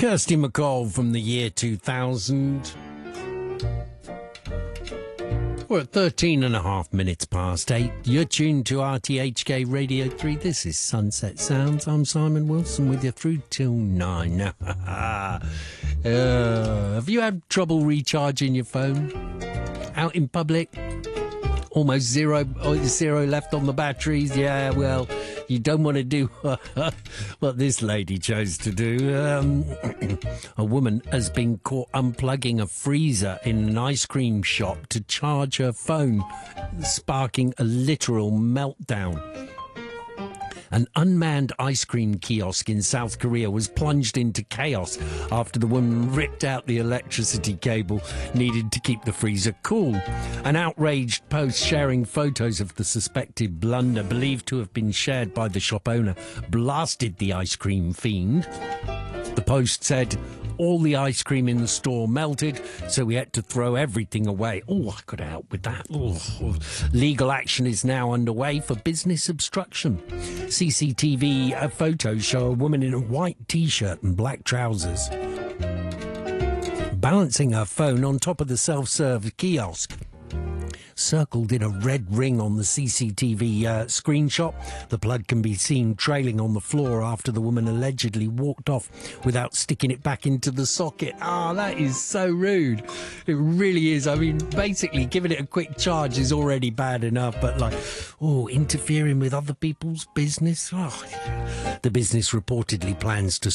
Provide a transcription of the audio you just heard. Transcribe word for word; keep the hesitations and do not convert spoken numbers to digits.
Kirsty MacColl from the year two thousand. We're at thirteen and a half minutes past eight. You're tuned to R T H K Radio three. This is Sunset Sounds. I'm Simon Wilson with you through till nine. uh, have you had trouble recharging your phone? Out in public? Almost zero, oh, zero left on the batteries. Yeah, well, you don't want to do what this lady chose to do. Um, a woman has been caught unplugging a freezer in an ice cream shop to charge her phone, sparking a literal meltdown. An unmanned ice cream kiosk in South Korea was plunged into chaos after the woman ripped out the electricity cable needed to keep the freezer cool. An outraged post sharing photos of the suspected blunder, believed to have been shared by the shop owner, blasted the ice cream fiend. The post said, "All the ice cream in the store melted, so we had to throw everything away." Oh, I could help with that. Oh. Legal action is now underway for business obstruction. C C T V photos show a woman in a white T-shirt and black trousers balancing her phone on top of the self-serve kiosk. Circled in a red ring on the C C T V uh, screenshot, the plug can be seen trailing on the floor after the woman allegedly walked off without sticking it back into the socket. Ah, oh, that is so rude. It really is. I mean, basically, giving it a quick charge is already bad enough, but like, oh, interfering with other people's business? Oh. The business reportedly plans to